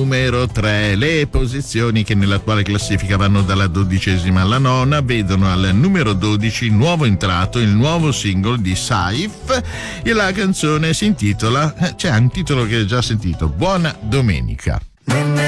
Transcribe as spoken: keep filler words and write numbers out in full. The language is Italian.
numero tre. Le posizioni che nell'attuale classifica vanno dalla dodicesima alla nona vedono al numero dodici, nuovo entrato, il nuovo singolo di Saif, e la canzone si intitola, c'è un titolo che hai già sentito, Buona Domenica.